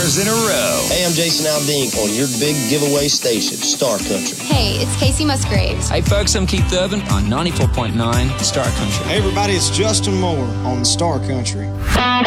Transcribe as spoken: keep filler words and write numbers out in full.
stars in a row. Hey, I'm Jason Aldean on your big giveaway station, Star Country. Hey, it's Casey Musgraves. Hey, folks, I'm Keith Urban on ninety-four point nine Star Country. Hey, everybody, it's Justin Moore on Star Country.